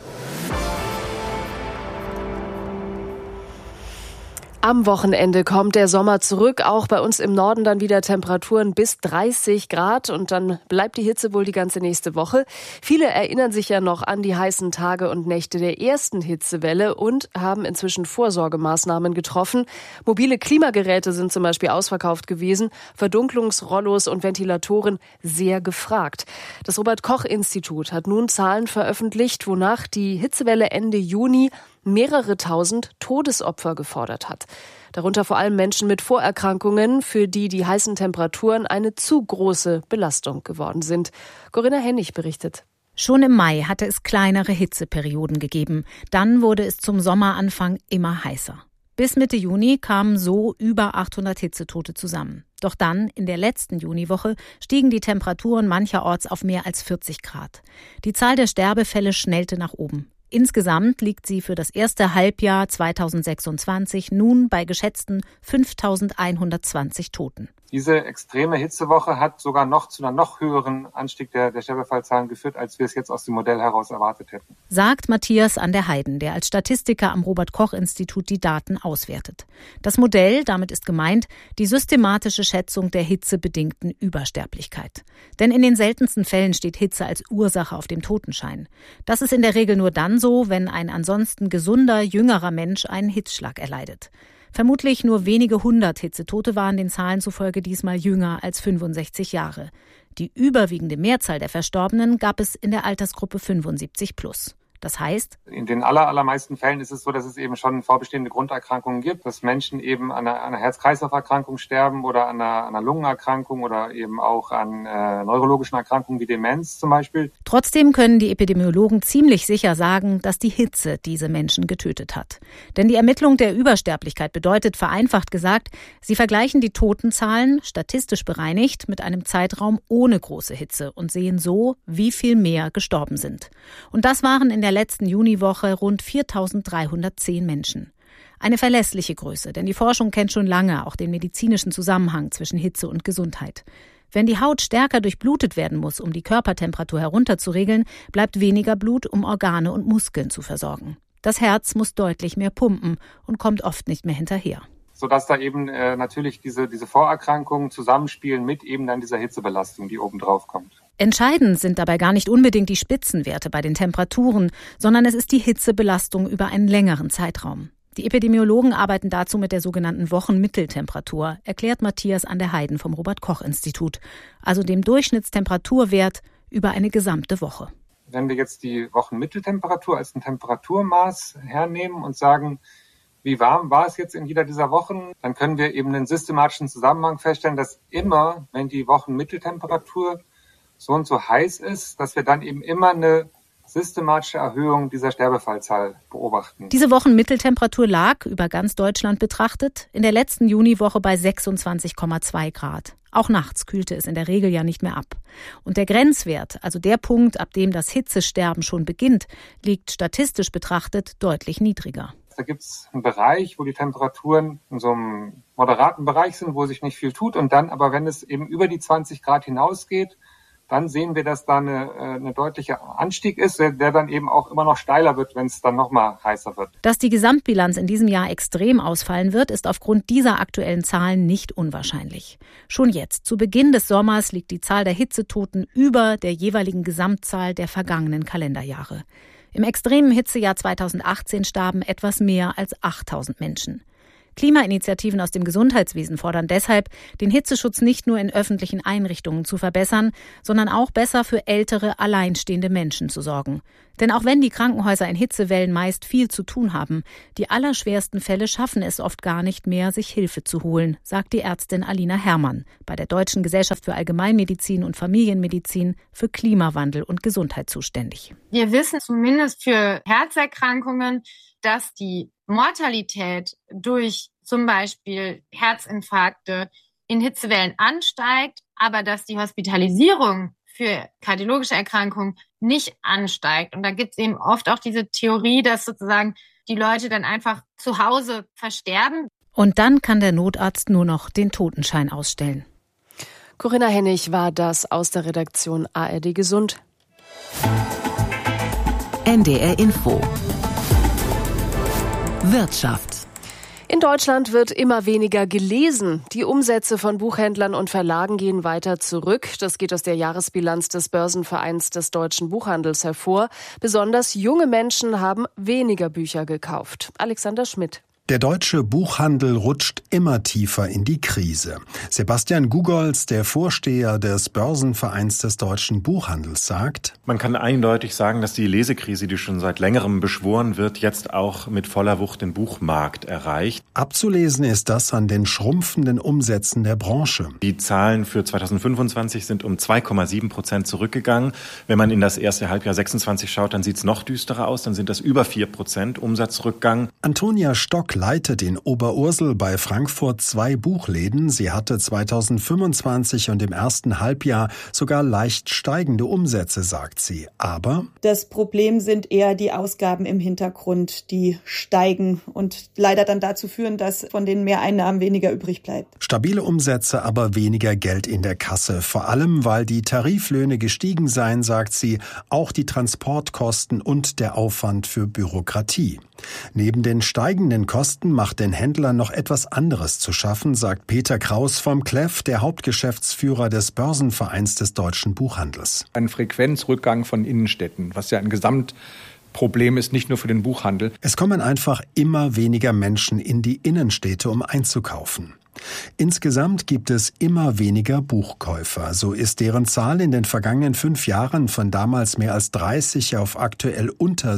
Am Wochenende kommt der Sommer zurück, auch bei uns im Norden dann wieder Temperaturen bis 30 Grad und dann bleibt die Hitze wohl die ganze nächste Woche. Viele erinnern sich ja noch an die heißen Tage und Nächte der ersten Hitzewelle und haben inzwischen Vorsorgemaßnahmen getroffen. Mobile Klimageräte sind zum Beispiel ausverkauft gewesen, Verdunklungsrollos und Ventilatoren sehr gefragt. Das Robert-Koch-Institut hat nun Zahlen veröffentlicht, wonach die Hitzewelle Ende Juni mehrere tausend Todesopfer gefordert hat. Darunter vor allem Menschen mit Vorerkrankungen, für die die heißen Temperaturen eine zu große Belastung geworden sind. Corinna Hennig berichtet. Schon im Mai hatte es kleinere Hitzeperioden gegeben. Dann wurde es zum Sommeranfang immer heißer. Bis Mitte Juni kamen so über 800 Hitzetote zusammen. Doch dann, in der letzten Juniwoche, stiegen die Temperaturen mancherorts auf mehr als 40 Grad. Die Zahl der Sterbefälle schnellte nach oben. Insgesamt liegt sie für das erste Halbjahr 2026 nun bei geschätzten 5.120 Toten. Diese extreme Hitzewoche hat sogar noch zu einer noch höheren Anstieg der Sterbefallzahlen geführt, als wir es jetzt aus dem Modell heraus erwartet hätten. Sagt Matthias an der Heiden, der als Statistiker am Robert-Koch-Institut die Daten auswertet. Das Modell, damit ist gemeint, die systematische Schätzung der hitzebedingten Übersterblichkeit. Denn in den seltensten Fällen steht Hitze als Ursache auf dem Totenschein. Das ist in der Regel nur dann so, wenn ein ansonsten gesunder, jüngerer Mensch einen Hitzschlag erleidet. Vermutlich nur wenige hundert Hitzetote waren den Zahlen zufolge diesmal jünger als 65 Jahre. Die überwiegende Mehrzahl der Verstorbenen gab es in der Altersgruppe 75 plus. Das heißt, in den allermeisten Fällen ist es so, dass es eben schon vorbestehende Grunderkrankungen gibt, dass Menschen eben an einer Herz-Kreislauf-Erkrankung sterben oder an einer Lungenerkrankung oder eben auch an neurologischen Erkrankungen wie Demenz zum Beispiel. Trotzdem können die Epidemiologen ziemlich sicher sagen, dass die Hitze diese Menschen getötet hat. Denn die Ermittlung der Übersterblichkeit bedeutet, vereinfacht gesagt, sie vergleichen die Totenzahlen, statistisch bereinigt, mit einem Zeitraum ohne große Hitze und sehen so, wie viel mehr gestorben sind. Und das waren in der letzten Juniwoche rund 4.310 Menschen. Eine verlässliche Größe, denn die Forschung kennt schon lange auch den medizinischen Zusammenhang zwischen Hitze und Gesundheit. Wenn die Haut stärker durchblutet werden muss, um die Körpertemperatur herunterzuregeln, bleibt weniger Blut, um Organe und Muskeln zu versorgen. Das Herz muss deutlich mehr pumpen und kommt oft nicht mehr hinterher. Sodass da eben natürlich diese Vorerkrankungen zusammenspielen mit eben dann dieser Hitzebelastung, die oben drauf kommt. Entscheidend sind dabei gar nicht unbedingt die Spitzenwerte bei den Temperaturen, sondern es ist die Hitzebelastung über einen längeren Zeitraum. Die Epidemiologen arbeiten dazu mit der sogenannten Wochenmitteltemperatur, erklärt Matthias an der Heiden vom Robert-Koch-Institut, also dem Durchschnittstemperaturwert über eine gesamte Woche. Wenn wir jetzt die Wochenmitteltemperatur als ein Temperaturmaß hernehmen und sagen, wie warm war es jetzt in jeder dieser Wochen, dann können wir eben einen systematischen Zusammenhang feststellen, dass immer, wenn die Wochenmitteltemperatur so und so heiß ist, dass wir dann eben immer eine systematische Erhöhung dieser Sterbefallzahl beobachten. Diese Wochenmitteltemperatur lag, über ganz Deutschland betrachtet, in der letzten Juniwoche bei 26,2 Grad. Auch nachts kühlte es in der Regel ja nicht mehr ab. Und der Grenzwert, also der Punkt, ab dem das Hitzesterben schon beginnt, liegt statistisch betrachtet deutlich niedriger. Da gibt es einen Bereich, wo die Temperaturen in so einem moderaten Bereich sind, wo sich nicht viel tut. Und dann aber, wenn es eben über die 20 Grad hinausgeht, dann sehen wir, dass da eine deutliche Anstieg ist, der dann eben auch immer noch steiler wird, wenn es dann nochmal heißer wird. Dass die Gesamtbilanz in diesem Jahr extrem ausfallen wird, ist aufgrund dieser aktuellen Zahlen nicht unwahrscheinlich. Schon jetzt, zu Beginn des Sommers, liegt die Zahl der Hitzetoten über der jeweiligen Gesamtzahl der vergangenen Kalenderjahre. Im extremen Hitzejahr 2018 starben etwas mehr als 8.000 Menschen. Klimainitiativen aus dem Gesundheitswesen fordern deshalb, den Hitzeschutz nicht nur in öffentlichen Einrichtungen zu verbessern, sondern auch besser für ältere, alleinstehende Menschen zu sorgen. Denn auch wenn die Krankenhäuser in Hitzewellen meist viel zu tun haben, die allerschwersten Fälle schaffen es oft gar nicht mehr, sich Hilfe zu holen, sagt die Ärztin Alina Herrmann bei der Deutschen Gesellschaft für Allgemeinmedizin und Familienmedizin für Klimawandel und Gesundheit zuständig. Wir wissen zumindest für Herzerkrankungen, dass die Mortalität durch zum Beispiel Herzinfarkte in Hitzewellen ansteigt, aber dass die Hospitalisierung für kardiologische Erkrankungen nicht ansteigt. Und da gibt es eben oft auch diese Theorie, dass sozusagen die Leute dann einfach zu Hause versterben. Und dann kann der Notarzt nur noch den Totenschein ausstellen. Corinna Hennig war das aus der Redaktion ARD Gesund. NDR Info. Wirtschaft. In Deutschland wird immer weniger gelesen. Die Umsätze von Buchhändlern und Verlagen gehen weiter zurück. Das geht aus der Jahresbilanz des Börsenvereins des deutschen Buchhandels hervor. Besonders junge Menschen haben weniger Bücher gekauft. Alexander Schmidt. Der deutsche Buchhandel rutscht immer tiefer in die Krise. Sebastian Gugolz, der Vorsteher des Börsenvereins des deutschen Buchhandels, sagt: Man kann eindeutig sagen, dass die Lesekrise, die schon seit längerem beschworen wird, jetzt auch mit voller Wucht den Buchmarkt erreicht. Abzulesen ist das an den schrumpfenden Umsätzen der Branche. Die Zahlen für 2025 sind um 2,7% zurückgegangen. Wenn man in das erste Halbjahr 26 schaut, dann sieht es noch düsterer aus. Dann sind das über 4% Umsatzrückgang. Antonia Stock leitet in Oberursel bei Frankfurt 2 Buchläden. Sie hatte 2025 und im ersten Halbjahr sogar leicht steigende Umsätze, sagt sie. Aber das Problem sind eher die Ausgaben im Hintergrund, die steigen und leider dann dazu führen, dass von den Mehreinnahmen weniger übrig bleibt. Stabile Umsätze, aber weniger Geld in der Kasse. Vor allem, weil die Tariflöhne gestiegen seien, sagt sie, auch die Transportkosten und der Aufwand für Bürokratie. Neben den steigenden Kosten macht den Händlern noch etwas anderes zu schaffen, sagt Peter Kraus vom KLEF, der Hauptgeschäftsführer des Börsenvereins des deutschen Buchhandels. Ein Frequenzrückgang von Innenstädten, was ja ein Gesamtproblem ist, nicht nur für den Buchhandel. Es kommen einfach immer weniger Menschen in die Innenstädte, um einzukaufen. Insgesamt gibt es immer weniger Buchkäufer. So ist deren Zahl in den vergangenen 5 Jahren von damals mehr als 30 auf aktuell unter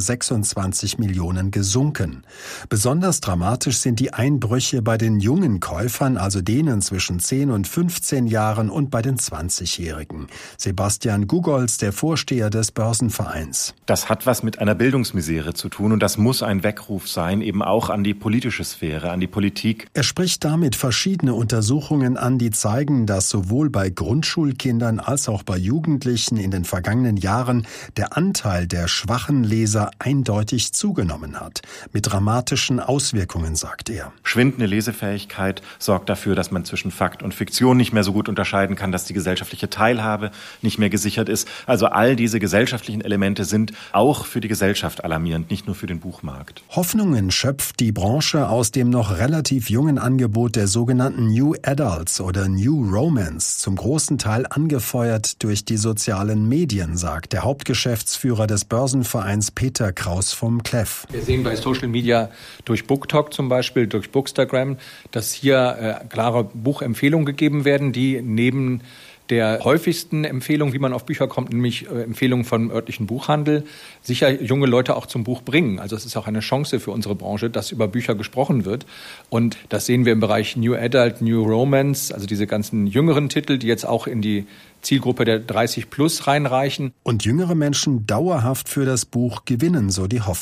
26 Millionen gesunken. Besonders dramatisch sind die Einbrüche bei den jungen Käufern, also denen zwischen 10 und 15 Jahren und bei den 20-Jährigen. Sebastian Gugolz, der Vorsteher des Börsenvereins. Das hat was mit einer Bildungsmisere zu tun und das muss ein Weckruf sein, eben auch an die politische Sphäre, an die Politik. Er spricht damit verschiedene Untersuchungen an, die zeigen, dass sowohl bei Grundschulkindern als auch bei Jugendlichen in den vergangenen Jahren der Anteil der schwachen Leser eindeutig zugenommen hat. Mit dramatischen Auswirkungen, sagt er. Schwindende Lesefähigkeit sorgt dafür, dass man zwischen Fakt und Fiktion nicht mehr so gut unterscheiden kann, dass die gesellschaftliche Teilhabe nicht mehr gesichert ist. Also all diese gesellschaftlichen Elemente sind auch für die Gesellschaft alarmierend, nicht nur für den Buchmarkt. Hoffnungen schöpft die Branche aus dem noch relativ jungen Angebot der sogenannten New Adults oder New Romance, zum großen Teil angefeuert durch die sozialen Medien, sagt der Hauptgeschäftsführer des Börsenvereins Peter Kraus vom KLEF. Wir sehen bei Social Media durch BookTok zum Beispiel, durch Bookstagram, dass hier klare Buchempfehlungen gegeben werden, die neben der häufigsten Empfehlung, wie man auf Bücher kommt, nämlich Empfehlungen vom örtlichen Buchhandel, sicher junge Leute auch zum Buch bringen. Also es ist auch eine Chance für unsere Branche, dass über Bücher gesprochen wird. Und das sehen wir im Bereich New Adult, New Romance, also diese ganzen jüngeren Titel, die jetzt auch in die Zielgruppe der 30 plus reinreichen. Und jüngere Menschen dauerhaft für das Buch gewinnen, so die Hoffnung.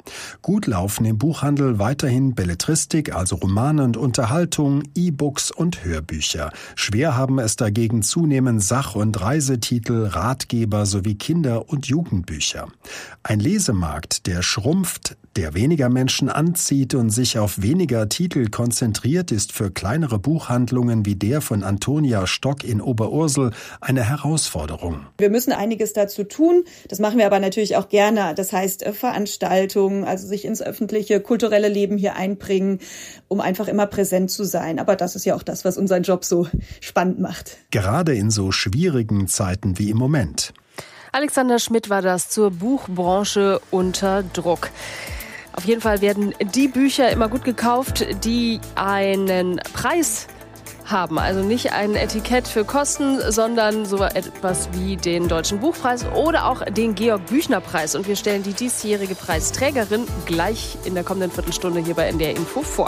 Gut laufen im Buchhandel weiterhin Belletristik, also Romane und Unterhaltung, E-Books und Hörbücher. Schwer haben es dagegen zunehmend Sach- und Reisetitel, Ratgeber sowie Kinder- und Jugendbücher. Ein Lesemarkt, der schrumpft, der weniger Menschen anzieht und sich auf weniger Titel konzentriert, ist für kleinere Buchhandlungen wie der von Antonia Stock in Oberursel eine Herausforderung. Wir müssen einiges dazu tun. Das machen wir aber natürlich auch gerne. Das heißt Veranstaltungen, also sich ins öffentliche, kulturelle Leben hier einbringen, um einfach immer präsent zu sein. Aber das ist ja auch das, was unseren Job so spannend macht. Gerade in so schwierigen Zeiten wie im Moment. Alexander Schmidt war das zur Buchbranche unter Druck. Auf jeden Fall werden die Bücher immer gut gekauft, die einen Preis haben. Also nicht ein Etikett für Kosten, sondern so etwas wie den Deutschen Buchpreis oder auch den Georg-Büchner-Preis. Und wir stellen die diesjährige Preisträgerin gleich in der kommenden Viertelstunde hier bei NDR Info vor.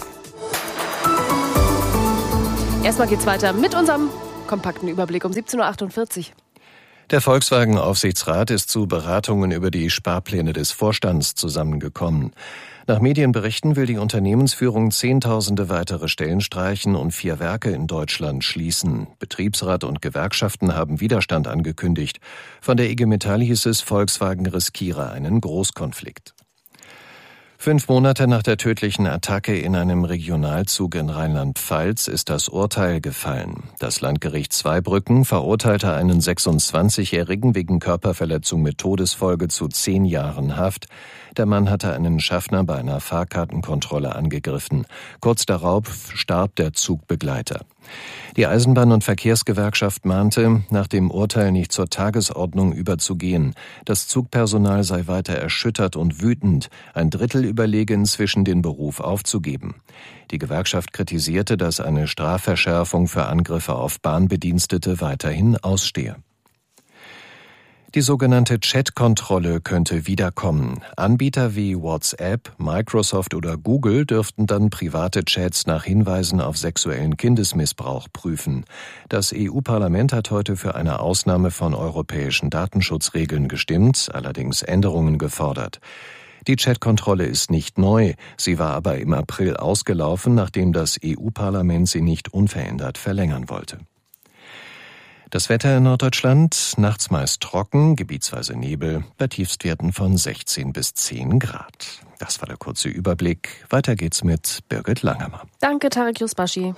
Erstmal geht's weiter mit unserem kompakten Überblick um 17.48 Uhr. Der Volkswagen-Aufsichtsrat ist zu Beratungen über die Sparpläne des Vorstands zusammengekommen. Nach Medienberichten will die Unternehmensführung Zehntausende weitere Stellen streichen und 4 Werke in Deutschland schließen. Betriebsrat und Gewerkschaften haben Widerstand angekündigt. Von der IG Metall hieß es, Volkswagen riskiere einen Großkonflikt. 5 Monate nach der tödlichen Attacke in einem Regionalzug in Rheinland-Pfalz ist das Urteil gefallen. Das Landgericht Zweibrücken verurteilte einen 26-Jährigen wegen Körperverletzung mit Todesfolge zu 10 Jahren Haft. Der Mann hatte einen Schaffner bei einer Fahrkartenkontrolle angegriffen. Kurz darauf starb der Zugbegleiter. Die Eisenbahn- und Verkehrsgewerkschaft mahnte, nach dem Urteil nicht zur Tagesordnung überzugehen. Das Zugpersonal sei weiter erschüttert und wütend. 1/3 überlege inzwischen, den Beruf aufzugeben. Die Gewerkschaft kritisierte, dass eine Strafverschärfung für Angriffe auf Bahnbedienstete weiterhin ausstehe. Die sogenannte Chat-Kontrolle könnte wiederkommen. Anbieter wie WhatsApp, Microsoft oder Google dürften dann private Chats nach Hinweisen auf sexuellen Kindesmissbrauch prüfen. Das EU-Parlament hat heute für eine Ausnahme von europäischen Datenschutzregeln gestimmt, allerdings Änderungen gefordert. Die Chat-Kontrolle ist nicht neu, sie war aber im April ausgelaufen, nachdem das EU-Parlament sie nicht unverändert verlängern wollte. Das Wetter in Norddeutschland, nachts meist trocken, gebietsweise Nebel, bei Tiefstwerten von 16 bis 10 Grad. Das war der kurze Überblick. Weiter geht's mit Birgit Langhammer. Danke, Tarek Yusbashi.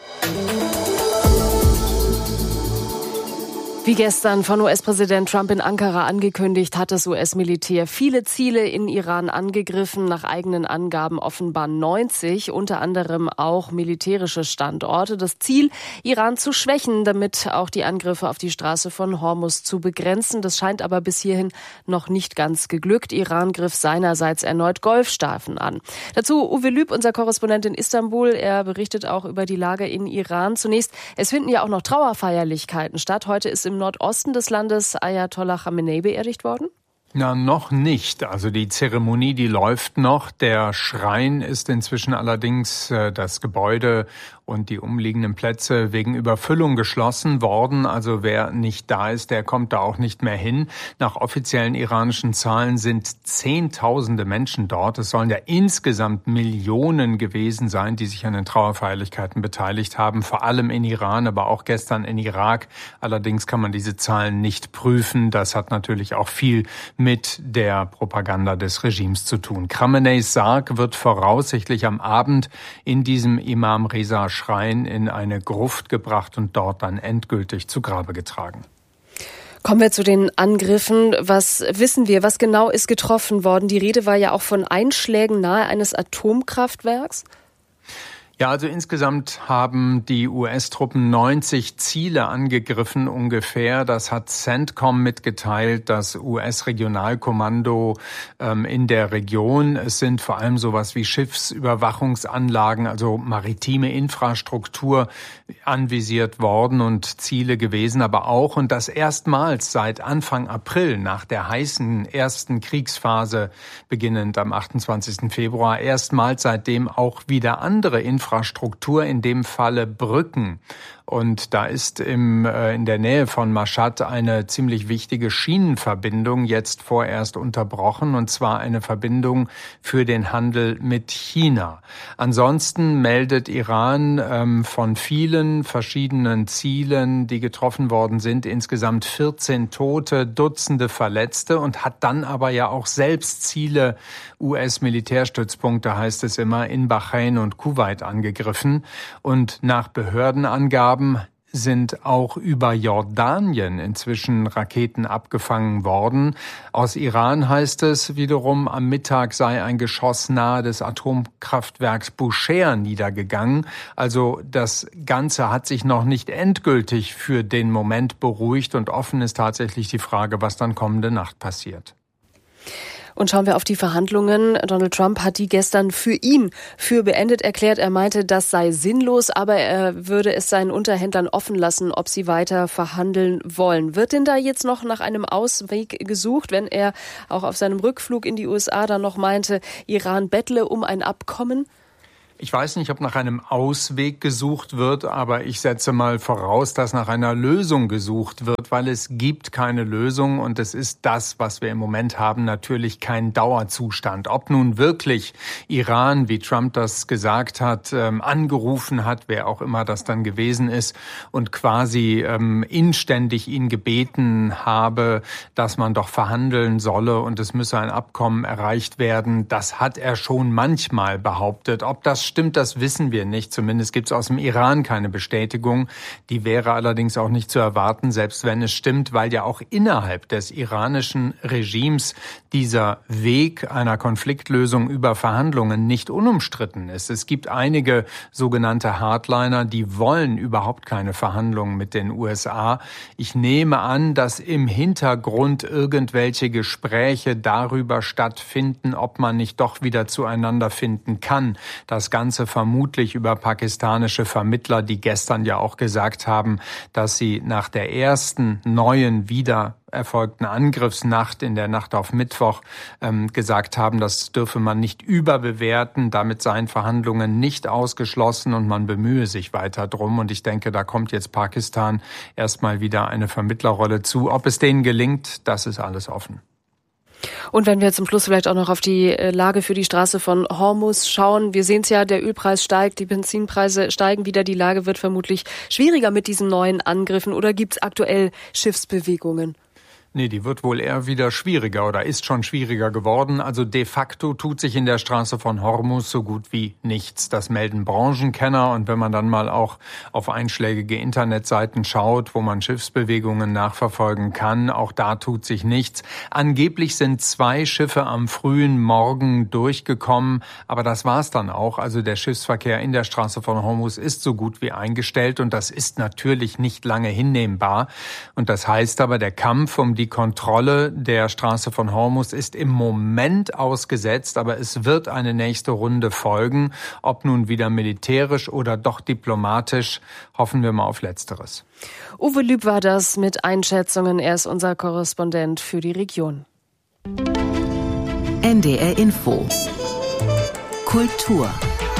Wie gestern von US-Präsident Trump in Ankara angekündigt, hat das US-Militär viele Ziele in Iran angegriffen, nach eigenen Angaben offenbar 90, unter anderem auch militärische Standorte. Das Ziel, Iran zu schwächen, damit auch die Angriffe auf die Straße von Hormuz zu begrenzen. Das scheint aber bis hierhin noch nicht ganz geglückt. Iran griff seinerseits erneut Golfstaaten an. Dazu Uwe Lüb, unser Korrespondent in Istanbul. Er berichtet auch über die Lage in Iran. Zunächst, es finden ja auch noch Trauerfeierlichkeiten statt. Heute ist im Nordosten des Landes Ayatollah Khamenei beerdigt worden? Na, noch nicht. Also die Zeremonie, die läuft noch. Der Schrein ist inzwischen allerdings das Gebäude und die umliegenden Plätze wegen Überfüllung geschlossen worden. Also wer nicht da ist, der kommt da auch nicht mehr hin. Nach offiziellen iranischen Zahlen sind Zehntausende Menschen dort. Es sollen ja insgesamt Millionen gewesen sein, die sich an den Trauerfeierlichkeiten beteiligt haben. Vor allem in Iran, aber auch gestern in Irak. Allerdings kann man diese Zahlen nicht prüfen. Das hat natürlich auch viel mit der Propaganda des Regimes zu tun. Khameneis Sarg wird voraussichtlich am Abend in diesem Imam Reza Schrein in eine Gruft gebracht und dort dann endgültig zu Grabe getragen. Kommen wir zu den Angriffen. Was wissen wir? Was genau ist getroffen worden? Die Rede war ja auch von Einschlägen nahe eines Atomkraftwerks. Ja, also insgesamt haben die US-Truppen 90 Ziele angegriffen ungefähr. Das hat CENTCOM mitgeteilt, das US-Regionalkommando in der Region. Es sind vor allem sowas wie Schiffsüberwachungsanlagen, also maritime Infrastruktur anvisiert worden und Ziele gewesen, aber auch, und das erstmals seit Anfang April nach der heißen ersten Kriegsphase beginnend am 28. Februar, erstmals seitdem auch wieder andere Infrastrukturen Infrastruktur, in dem Falle Brücken. Und da ist in der Nähe von Mashhad eine ziemlich wichtige Schienenverbindung jetzt vorerst unterbrochen, und zwar eine Verbindung für den Handel mit China. Ansonsten meldet Iran von vielen verschiedenen Zielen, die getroffen worden sind, insgesamt 14 Tote, Dutzende Verletzte, und hat dann aber ja auch selbst Ziele, US-Militärstützpunkte heißt es immer, in Bahrain und Kuwait angegriffen. Und nach Behördenangaben sind auch über Jordanien inzwischen Raketen abgefangen worden. Aus Iran heißt es wiederum, am Mittag sei ein Geschoss nahe des Atomkraftwerks Bushehr niedergegangen. Also das Ganze hat sich noch nicht endgültig für den Moment beruhigt, und offen ist tatsächlich die Frage, was dann kommende Nacht passiert. Und schauen wir auf die Verhandlungen. Donald Trump hat die gestern für beendet erklärt. Er meinte, das sei sinnlos, aber er würde es seinen Unterhändlern offen lassen, ob sie weiter verhandeln wollen. Wird denn da jetzt noch nach einem Ausweg gesucht, wenn er auch auf seinem Rückflug in die USA dann noch meinte, Iran bettle um ein Abkommen? Ich weiß nicht, ob nach einem Ausweg gesucht wird, aber ich setze mal voraus, dass nach einer Lösung gesucht wird, weil es gibt keine Lösung, und es ist das, was wir im Moment haben, natürlich kein Dauerzustand. Ob nun wirklich Iran, wie Trump das gesagt hat, angerufen hat, wer auch immer das dann gewesen ist, und quasi inständig ihn gebeten habe, dass man doch verhandeln solle und es müsse ein Abkommen erreicht werden, das hat er schon manchmal behauptet. Ob das stimmt, das wissen wir nicht. Zumindest gibt es aus dem Iran keine Bestätigung. Die wäre allerdings auch nicht zu erwarten, selbst wenn es stimmt, weil ja auch innerhalb des iranischen Regimes dieser Weg einer Konfliktlösung über Verhandlungen nicht unumstritten ist. Es gibt einige sogenannte Hardliner, die wollen überhaupt keine Verhandlungen mit den USA. Ich nehme an, dass im Hintergrund irgendwelche Gespräche darüber stattfinden, ob man nicht doch wieder zueinander finden kann. Das Ganze vermutlich über pakistanische Vermittler, die gestern ja auch gesagt haben, dass sie nach der ersten neuen wieder erfolgten Angriffsnacht in der Nacht auf Mittwoch gesagt haben, das dürfe man nicht überbewerten, damit seien Verhandlungen nicht ausgeschlossen und man bemühe sich weiter drum. Und ich denke, da kommt jetzt Pakistan erstmal wieder eine Vermittlerrolle zu. Ob es denen gelingt, das ist alles offen. Und wenn wir zum Schluss vielleicht auch noch auf die Lage für die Straße von Hormuz schauen. Wir sehen es ja, der Ölpreis steigt, die Benzinpreise steigen wieder. Die Lage wird vermutlich schwieriger mit diesen neuen Angriffen. Oder gibt es aktuell Schiffsbewegungen? Nee, die wird wohl eher wieder schwieriger oder ist schon schwieriger geworden. Also de facto tut sich in der Straße von Hormuz so gut wie nichts. Das melden Branchenkenner. Und wenn man dann mal auch auf einschlägige Internetseiten schaut, wo man Schiffsbewegungen nachverfolgen kann, auch da tut sich nichts. Angeblich sind 2 Schiffe am frühen Morgen durchgekommen, aber das war's dann auch. Also der Schiffsverkehr in der Straße von Hormuz ist so gut wie eingestellt, und das ist natürlich nicht lange hinnehmbar. Und das heißt aber, der Kampf um die Kontrolle der Straße von Hormuz ist im Moment ausgesetzt, aber es wird eine nächste Runde folgen. Ob nun wieder militärisch oder doch diplomatisch, hoffen wir mal auf Letzteres. Uwe Lüb war das mit Einschätzungen. Er ist unser Korrespondent für die Region. NDR Info. Kultur.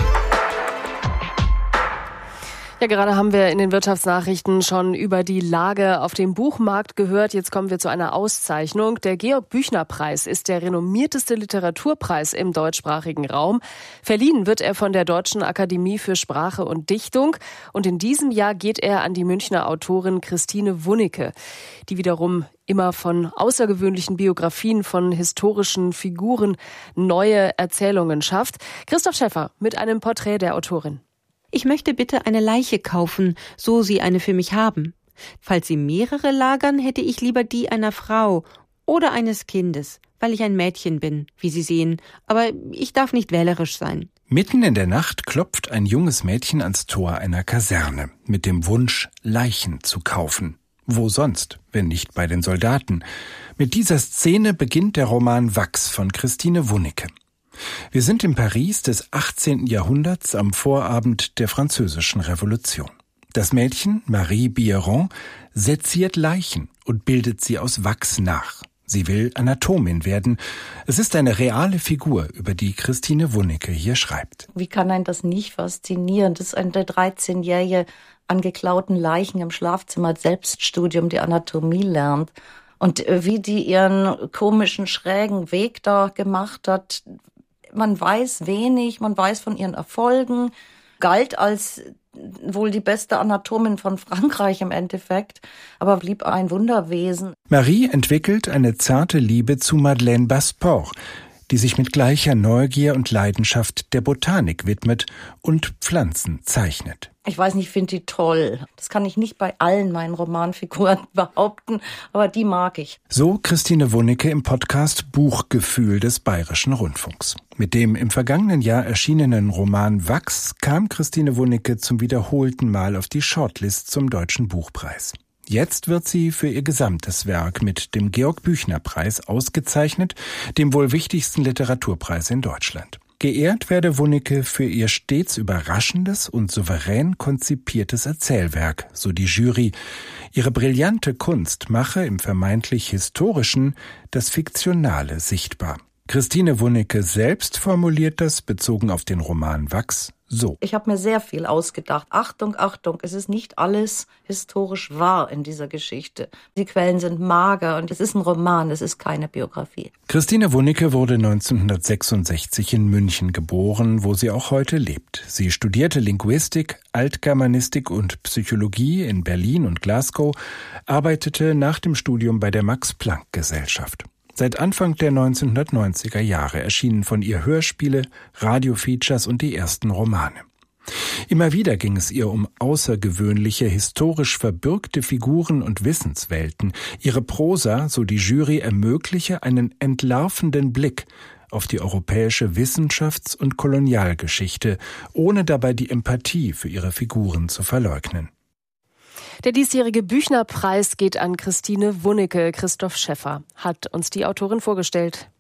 Ja, gerade haben wir in den Wirtschaftsnachrichten schon über die Lage auf dem Buchmarkt gehört. Jetzt kommen wir zu einer Auszeichnung. Der Georg-Büchner-Preis ist der renommierteste Literaturpreis im deutschsprachigen Raum. Verliehen wird er von der Deutschen Akademie für Sprache und Dichtung. Und in diesem Jahr geht er an die Münchner Autorin Christine Wunicke, die wiederum immer von außergewöhnlichen Biografien von historischen Figuren neue Erzählungen schafft. Christoph Schäffer mit einem Porträt der Autorin. Ich möchte bitte eine Leiche kaufen, so Sie eine für mich haben. Falls Sie mehrere lagern, hätte ich lieber die einer Frau oder eines Kindes, weil ich ein Mädchen bin, wie Sie sehen, aber ich darf nicht wählerisch sein. Mitten in der Nacht klopft ein junges Mädchen ans Tor einer Kaserne mit dem Wunsch, Leichen zu kaufen. Wo sonst, wenn nicht bei den Soldaten? Mit dieser Szene beginnt der Roman Wachs von Christine Wunicke. Wir sind im Paris des 18. Jahrhunderts am Vorabend der Französischen Revolution. Das Mädchen, Marie Biéron, seziert Leichen und bildet sie aus Wachs nach. Sie will Anatomin werden. Es ist eine reale Figur, über die Christine Wunnecke hier schreibt. Wie kann einen das nicht faszinieren? Das ist eine 13-jährige an geklauten Leichen im Schlafzimmer Selbststudium die Anatomie lernt. Und wie die ihren komischen, schrägen Weg da gemacht hat. Man weiß wenig, man weiß von ihren Erfolgen, galt als wohl die beste Anatomin von Frankreich im Endeffekt, aber blieb ein Wunderwesen. Marie entwickelt eine zarte Liebe zu Madeleine Basport, die sich mit gleicher Neugier und Leidenschaft der Botanik widmet und Pflanzen zeichnet. Ich weiß nicht, ich finde die toll. Das kann ich nicht bei allen meinen Romanfiguren behaupten, aber die mag ich. So Christine Wunnecke im Podcast Buchgefühl des Bayerischen Rundfunks. Mit dem im vergangenen Jahr erschienenen Roman Wachs kam Christine Wunnecke zum wiederholten Mal auf die Shortlist zum Deutschen Buchpreis. Jetzt wird sie für ihr gesamtes Werk mit dem Georg-Büchner-Preis ausgezeichnet, dem wohl wichtigsten Literaturpreis in Deutschland. Geehrt werde Wunnecke für ihr stets überraschendes und souverän konzipiertes Erzählwerk, so die Jury. Ihre brillante Kunst mache im vermeintlich Historischen das Fiktionale sichtbar. Christine Wunnecke selbst formuliert das, bezogen auf den Roman Wachs, so. Ich habe mir sehr viel ausgedacht. Achtung, Achtung, es ist nicht alles historisch wahr in dieser Geschichte. Die Quellen sind mager und es ist ein Roman, es ist keine Biografie. Christine Wunnecke wurde 1966 in München geboren, wo sie auch heute lebt. Sie studierte Linguistik, Altgermanistik und Psychologie in Berlin und Glasgow, arbeitete nach dem Studium bei der Max-Planck-Gesellschaft. Seit Anfang der 1990er Jahre erschienen von ihr Hörspiele, Radiofeatures und die ersten Romane. Immer wieder ging es ihr um außergewöhnliche, historisch verbürgte Figuren und Wissenswelten. Ihre Prosa, so die Jury, ermögliche einen entlarvenden Blick auf die europäische Wissenschafts- und Kolonialgeschichte, ohne dabei die Empathie für ihre Figuren zu verleugnen. Der diesjährige Büchner-Preis geht an Christine Wunnecke. Christoph Schäffer hat uns die Autorin vorgestellt.